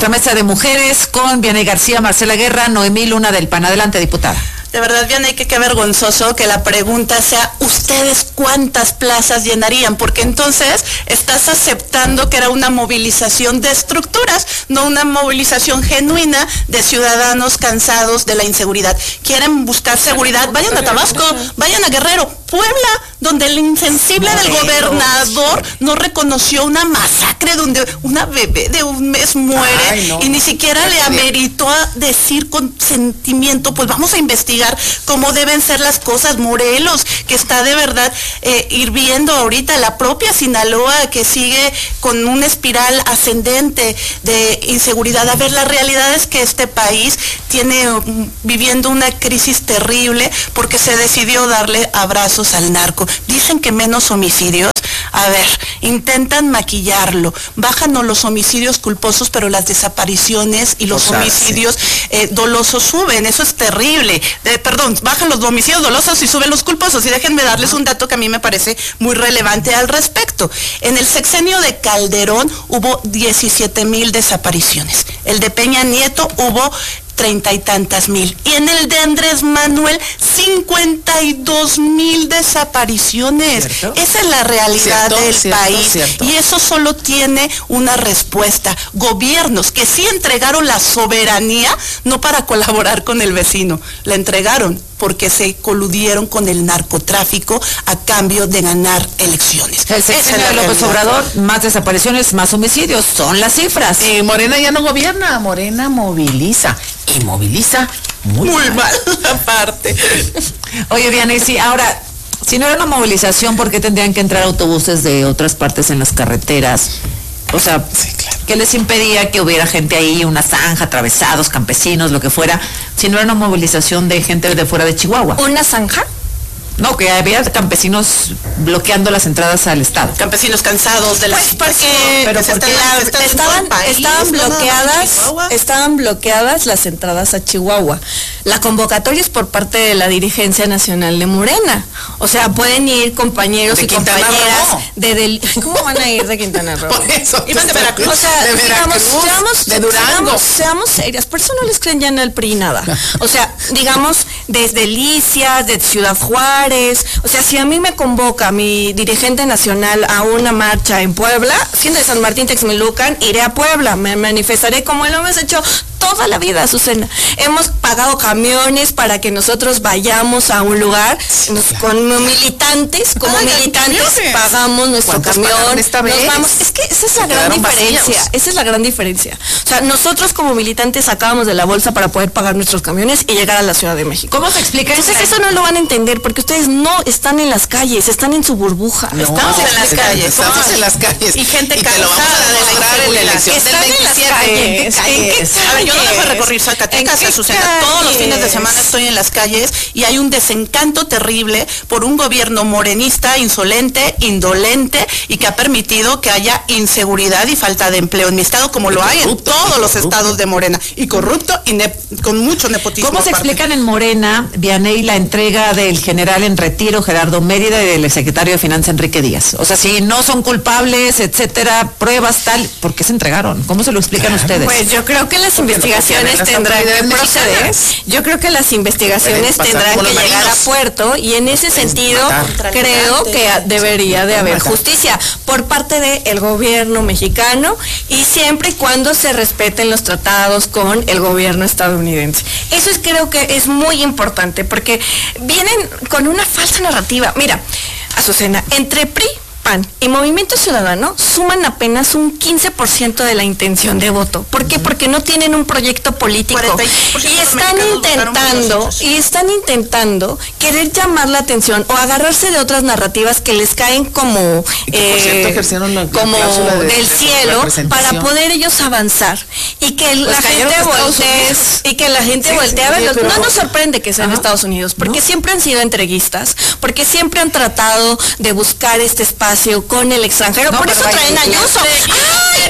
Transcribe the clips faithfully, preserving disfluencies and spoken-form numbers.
nuestra mesa de mujeres con Vianey García, Marcela Guerra, Noemí Luna del P A N. Adelante, diputada. De verdad, Vianey, que qué vergonzoso que la pregunta sea, ¿ustedes cuántas plazas llenarían? Porque entonces estás aceptando que era una movilización de estructuras, no una movilización genuina de ciudadanos cansados de la inseguridad. ¿Quieren buscar seguridad? Vayan a Tabasco, vayan a Guerrero, Puebla, donde el insensible del gobernador no reconoció una masacre donde una bebé de un mes muere. Ay, no. Y ni siquiera le ameritó a decir con sentimiento, pues vamos a investigar cómo deben ser las cosas. Morelos, que está de verdad eh, hirviendo ahorita, la propia Sinaloa, que sigue con una espiral ascendente de inseguridad. A ver, la realidad es que este país tiene um, viviendo una crisis terrible porque se decidió darle abrazos al narco. Dicen que menos homicidios. A ver, intentan maquillarlo, bajan los homicidios culposos, pero las desapariciones y los o sea, homicidios sí. eh, dolosos suben. Eso es terrible. De, perdón, bajan los homicidios dolosos y suben los culposos. Y déjenme darles un dato que a mí me parece muy relevante al respecto. En el sexenio de Calderón hubo diecisiete mil desapariciones. El de Peña Nieto hubo treinta y tantas mil. Y en el de Andrés Manuel, cincuenta y dos mil desapariciones. ¿Cierto? Esa es la realidad ¿Cierto? del ¿Cierto? país. ¿Cierto? Y eso solo tiene una respuesta. Gobiernos que sí entregaron la soberanía, no para colaborar con el vecino, la entregaron porque se coludieron con el narcotráfico a cambio de ganar elecciones. El sexenio de López Obrador, más desapariciones, más homicidios, son las cifras. Eh, Morena ya no gobierna, Morena moviliza. Y moviliza muy, muy mal. mal aparte. Oye, Vianey, sí, ahora, si no era una movilización, ¿por qué tendrían que entrar autobuses de otras partes en las carreteras? O sea, sí, claro. ¿Qué les impedía que hubiera gente ahí, una zanja, atravesados, campesinos, lo que fuera, si no era una movilización de gente de fuera de Chihuahua? ¿Una zanja? No, que había campesinos bloqueando las entradas al estado. Campesinos cansados de la pues porque, pero porque la, estaban, país, estaban bloqueadas, estaban bloqueadas las entradas a Chihuahua. La convocatoria es por parte de la dirigencia nacional de Morena. O sea, pueden ir compañeros de y Quintana compañeras Roo. de del, ¿cómo van a ir de Quintana Roo? Por eso. Iban de Veracruz. O sea, de digamos, Veracruz, seamos, de Durango. Seamos, seamos serias, por eso no les creen ya en el P R I nada. O sea, digamos, desde Licias, de Ciudad Juárez. O sea, si a mí me convoca mi dirigente nacional a una marcha en Puebla, siendo de San Martín Texmelucan, iré a Puebla, me manifestaré como lo hemos hecho toda la vida, Azucena. Hemos pagado camiones para que nosotros vayamos a un lugar, nos, con militantes, como Ay, militantes camiones. pagamos nuestro camión, esta vez? Nos vamos. Es que esa es la gran diferencia, vacíos. esa es la gran diferencia. O sea, nosotros como militantes sacábamos de la bolsa para poder pagar nuestros camiones y llegar a la Ciudad de México. ¿Cómo se explica Entonces eso no lo van a entender porque ustedes no están en las calles, están en su burbuja. No, estamos en las calles, estamos en las calles. Y gente y cansada de la inseguridad. Están en las calles. ¿En qué A ver, yo no dejo de recorrer Zacatecas, Azucena. Todos los fines de semana estoy en las calles y hay un desencanto terrible por un gobierno morenista, insolente, indolente y que ha permitido que haya inseguridad y falta de empleo en mi estado, como lo hay en todos los estados de Morena. Y corrupto y con mucho nepotismo. ¿Cómo se explican en Morena, Vianey, la entrega del general en retiro Gerardo Mérida y del secretario de Finanzas Enrique Díaz? O sea, si no son culpables, etcétera, pruebas tal, ¿por qué se entregaron? ¿Cómo se lo explican claro. ustedes? Pues yo creo que las Porque investigaciones tendrán que proceder. Yo creo que las investigaciones tendrán que llegar a puerto y en ese sentido creo que debería de haber justicia por parte del gobierno mexicano y siempre y cuando se respeten los tratados con el gobierno estadounidense. Eso es creo que es muy importante porque vienen con una falsa narrativa. Mira, Azucena, entre P R I, P A N y Movimiento Ciudadano suman apenas un quince por ciento de la intención de voto. ¿Por qué? Porque no tienen un proyecto político y están intentando y están intentando querer llamar la atención o agarrarse de otras narrativas que les caen como eh, la, como la de, del de cielo para poder ellos avanzar y que pues la gente voltee y que la gente sí, voltee a verlos. Sí, no nos sorprende que sean Ajá. Estados Unidos porque ¿no? siempre han sido entreguistas, porque siempre han tratado de buscar este espacio con el extranjero, no, por eso traen a Ayuso. ¡Ay,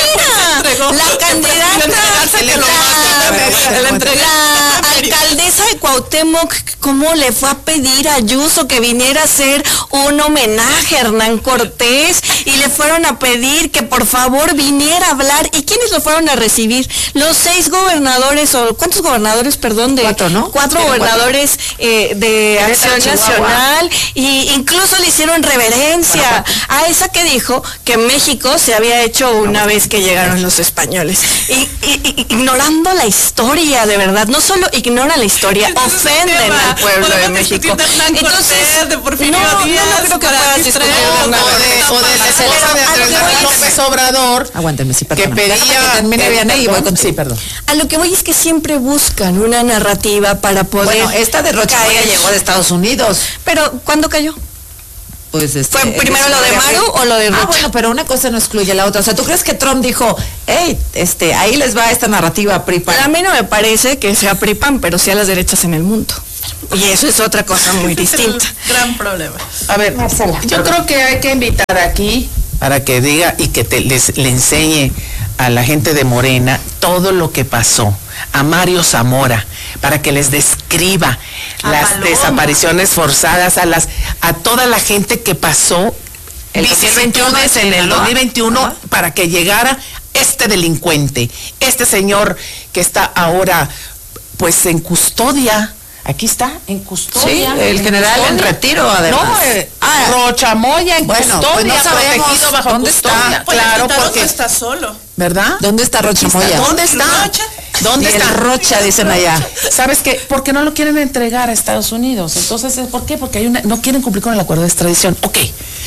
mira! La candidata, la, la, la alcaldesa de Cuauhtémoc, ¿cómo le fue a pedir a Ayuso que viniera a hacer un homenaje a Hernán Cortés? y le fueron a pedir que por favor viniera a hablar. ¿Y quiénes lo fueron a recibir? Los seis gobernadores, o ¿cuántos gobernadores, perdón? De, cuatro, ¿no? Cuatro gobernadores eh, de Acción Nacional, y incluso le hicieron reverencia a esa que dijo que México se había hecho una vez que llegaron los españoles. Y, y, y ignorando la historia, de verdad, no solo ignoran la historia, ofenden al pueblo de México. Entonces, de Porfirio no, no, Díaz, no creo que puedas discutir o de, o de la esposa de Andrés Manuel López Obrador, aguántenme, sí, que pedía que termine Vianey y voy con sí, perdón. A lo que voy es que siempre buscan una narrativa para poder. Bueno, esta de Rocha Moya llegó de Estados Unidos. Pero, ¿cuándo cayó? Pues este, ¿Fue primero lo de Maru o lo de Rocha? Ah, bueno, pero una cosa no excluye la otra. O sea, ¿tú crees que Trump dijo, hey, este, ahí les va esta narrativa P R I PAN? A mí no me parece que sea P R I PAN, pero sí a las derechas en el mundo. Y eso es otra cosa muy distinta. Gran problema. A ver, Marcela, yo creo que hay que invitar aquí para que diga y que te, les, le enseñe a la gente de Morena todo lo que pasó, a Mario Zamora, para que les describa a las Paloma. desapariciones forzadas, a las a toda la gente que pasó el dos mil veintiuno en el dos mil veintiuno, ajá, para que llegara este delincuente, este señor que está ahora pues en custodia. Aquí está, en custodia. Sí, el general en retiro, además. No, eh, ah, Rocha Moya en bueno, custodia, pues no sabemos protegido bajo dónde custodia. está. Claro, porque está solo. ¿Verdad? ¿Dónde está Rocha Moya? ¿Dónde está? ¿Rocha? ¿Dónde está? está? Rocha, dicen allá. ¿Sabes qué? Porque no lo quieren entregar a Estados Unidos. Entonces, ¿por qué? Porque hay una, no quieren cumplir con el acuerdo de extradición. Ok,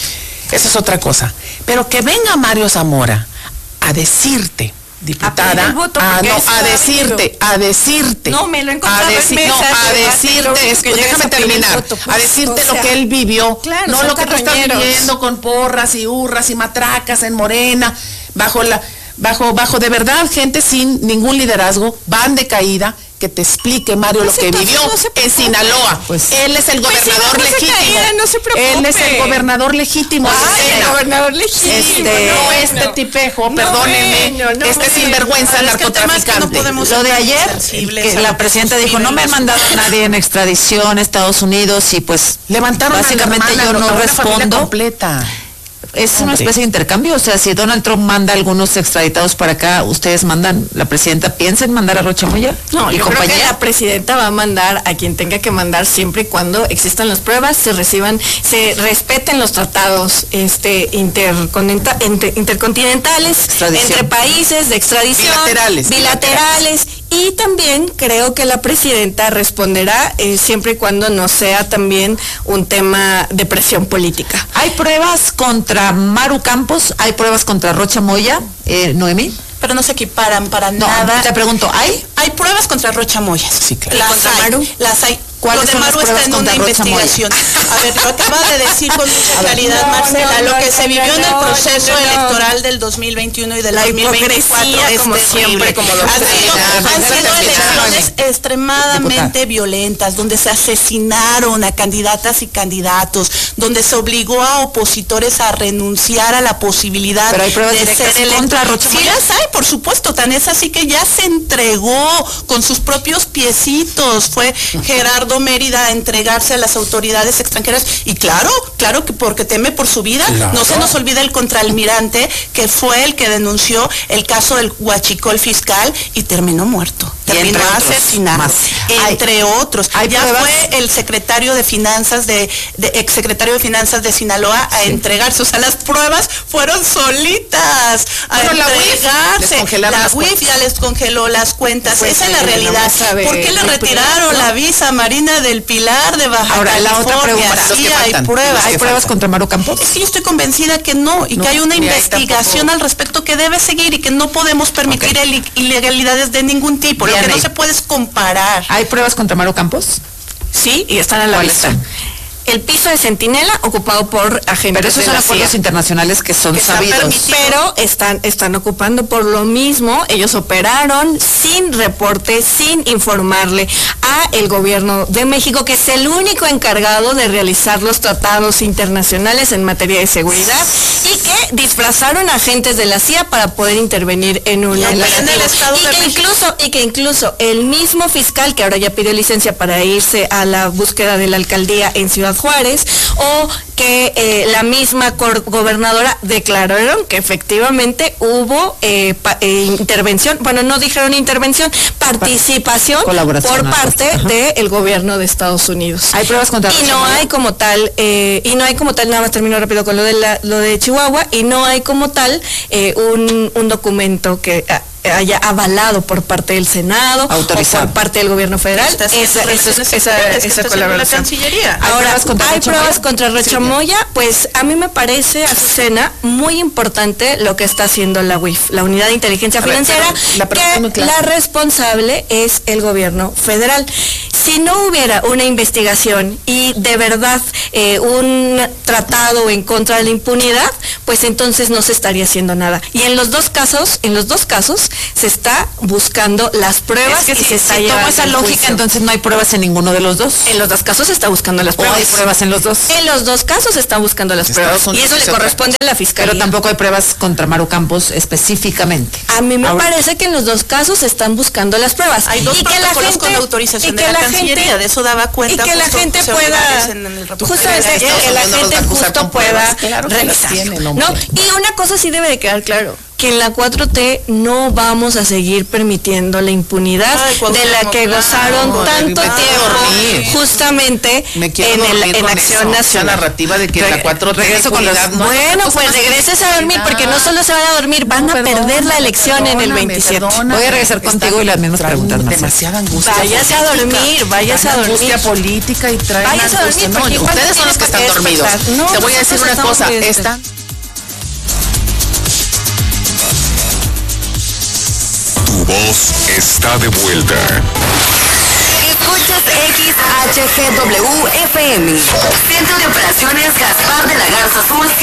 eso es otra cosa. Pero que venga Mario Zamora a decirte, diputada, a, voto, a, no, a decirte, a decirte, no me lo he encontrado a, deci no, a decirte, es que déjame terminar, voto, pues, a decirte o sea, lo que él vivió, claro, no lo que tú estás viviendo con porras y hurras y matracas en Morena, bajo la, bajo, bajo de verdad gente sin ningún liderazgo, van de caída. Que te explique, Mario, pues lo que vivió no en Sinaloa. Pues, él es el gobernador pues si no, no legítimo. Caída, no se preocupe. Él es el gobernador legítimo. Ay, el gobernador legítimo. Este, no, este no, tipejo, no, perdónenme, no, no, este sinvergüenza narcotraficante. No lo de ayer, que la presidenta dijo, no me han mandado a nadie en extradición a Estados Unidos y pues levantaron básicamente a la hermana, yo no respondo. Completa. Es una especie de intercambio, o sea, si Donald Trump manda a algunos extraditados para acá, ¿ustedes mandan, la presidenta piensa en mandar a Rocha Moya? No, yo compañía? creo que la presidenta va a mandar a quien tenga que mandar siempre y cuando existan las pruebas, se reciban, se respeten los tratados este inter, intercontinentales, entre países, de extradición, bilaterales, bilaterales, y también creo que la presidenta responderá eh, siempre y cuando no sea también un tema de presión política. ¿Hay pruebas contra Maru Campos? ¿Hay pruebas contra Rocha Moya, eh, Noemí? Pero no se equiparan para no, nada. Te pregunto, ¿hay? Hay pruebas contra Rocha Moya. Sí, claro. Las ¿Contra hay, Maru? Las hay. ¿Cuáles lo de son Maru las pruebas está en una investigación. Moya? A ver, lo acaba de decir con mucha claridad, no, Marcela, no, lo que no, se vivió no, en el proceso no, no, electoral del dos mil veintiuno y del la dos mil veinticuatro es como terrible. siempre, como lo han sido, han sido elecciones extremadamente Diputada. violentas, donde se asesinaron a candidatas y candidatos, donde se obligó a opositores a renunciar a la posibilidad Pero hay pruebas de directas ser contra Rocha Moya. Sí las hay, por supuesto, tan es así que ya se entregó con sus propios piecitos, fue Gerardo Mérida a entregarse a las autoridades extranjeras y claro, claro que porque teme por su vida, claro. No se nos olvida el contraalmirante que fue el que denunció el caso del huachicol fiscal y terminó muerto, terminó asesinado, más. entre hay, otros. Hay ya pruebas. Fue el secretario de finanzas de, de exsecretario de finanzas de Sinaloa a sí. entregarse, o sea, las pruebas fueron solitas a Pero entregarse. La U I F ya les congeló las cuentas, pues esa sí, es la realidad. No ¿Por qué le retiraron ¿no? la visa Marina del Pilar de Baja Ahora, California? La otra pregunta, sí, hay pruebas. ¿Hay pruebas contra Maru Campos? Sí, estoy convencida que no, y no, que hay una investigación al respecto que debe seguir y que no podemos permitir okay. ilegalidades de ningún tipo. Bien, lo que ahí. no se puede es comparar. ¿Hay pruebas contra Maru Campos? Sí, y están a la vista. El piso de Centinela ocupado por agentes. Pero esos son acuerdos internacionales que son que sabidos. Pero están, están ocupando por lo mismo. Ellos operaron sin reporte, sin informarle a el gobierno de México, que es el único encargado de realizar los tratados internacionales en materia de seguridad, y que disfrazaron agentes de la C I A para poder intervenir en una en el estado y de que México. incluso y que incluso el mismo fiscal que ahora ya pidió licencia para irse a la búsqueda de la alcaldía en Ciudad Juárez, o que eh, la misma gobernadora declararon que efectivamente hubo eh, pa, eh, intervención, bueno, no dijeron intervención, participación por parte del gobierno de Estados Unidos. ¿Hay pruebas contra Y no hay como tal, eh, y no hay como tal, nada más termino rápido con lo de, la, lo de Chihuahua, y no hay como tal eh, un, un documento que Ah, haya avalado por parte del Senado autorizado o por parte del gobierno federal esa, esa, esa, esa, esa colaboración. La Cancillería. Ahora, ¿hay pruebas, ¿hay pruebas contra Rocha Moya? Pues a mí me parece, Azucena, muy importante lo que está haciendo la U I F, la Unidad de Inteligencia Financiera, la que la responsable es el gobierno federal. Si no hubiera una investigación y de verdad eh, un tratado en contra de la impunidad, pues entonces no se estaría haciendo nada. Y en los dos casos, en los dos casos, se está buscando las pruebas. Es que y si, se está si toma esa lógica, juicio. Entonces no hay pruebas en ninguno de los dos. En los dos casos se está buscando las pruebas. ¿O hay pruebas en los dos? En los dos casos se están buscando las pruebas. Y eso le corresponde a la fiscalía. Pero tampoco hay pruebas contra Maru Campos específicamente. A mí me Ahora. parece que en los dos casos se están buscando las pruebas. Hay dos y protocolos que la gente, con la autorización y de que la, la Cancillería, gente, de eso daba cuenta. Y que la gente pueda, justamente que la gente justo pueda claro revisar. Tienen, ¿no? Y una cosa sí debe de quedar claro, que en la cuatro T no vamos a seguir permitiendo la impunidad Ay, de la que gozaron no, tanto tiempo justamente en, el, en Acción Nacional. Esa narrativa de que Re la cuatro T regreso con los, no, bueno, pues regreses a dormir, porque no solo se van a dormir, van no, a perdona, perder la elección en el veintisiete. Perdona, Voy a regresar contigo y las mismas preguntas. Demasiada angustia. Váyase a dormir, váyase a dormir. Angustia política y traen váyase a dormir, no, ustedes son los que están dormidos. No, te voy a decir una cosa, están Tu voz está de vuelta. Escuchas X H G W F M. Centro de Operaciones Gaspar de la Garza Azul.